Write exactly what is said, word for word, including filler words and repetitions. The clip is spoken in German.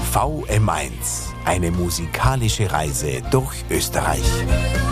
V M eins. Eine musikalische Reise durch Österreich.